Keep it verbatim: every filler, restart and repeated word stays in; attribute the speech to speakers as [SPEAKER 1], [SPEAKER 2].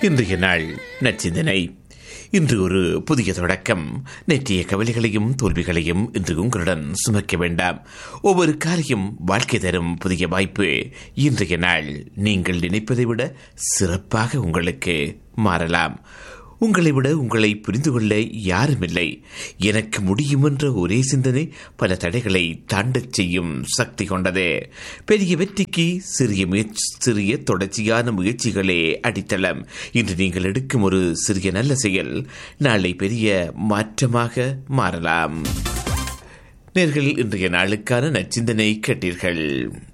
[SPEAKER 1] இன்றைய நாள் நற்சிந்தனை. இன்று ஒரு புதிய தொடக்கம். நேற்றைய கவலைகளையும் தோல்விகளையும் இன்று உங்களுடன் சுமக்க வேண்டாம். ஒவ்வொரு காலையும் வாழ்க்கை தரும் புதிய வாய்ப்பு. இன்றைய நாள் நீங்கள் நினைப்பதை விட சிறப்பாக உங்களுக்கு மாறலாம். உங்களை விட உங்களை புரிந்து கொள்ள யாருமில்லை. எனக்கு முடியும் என்ற ஒரே சிந்தனை பல தடைகளை தாண்டச் செய்யும் சக்தி கொண்டது. பெரிய வெற்றிக்கு சிறிய முயற்சி சிறிய தொடர்ச்சியான முயற்சிகளே அடித்தளம். இன்று நீங்கள் எடுக்கும் ஒரு சிறிய நல்ல செயல் நாளை பெரிய மாற்றமாக மாறலாம். நேர்கள், இன்றைய நாளுக்கான நற்சிந்தனை கேட்டீர்கள்.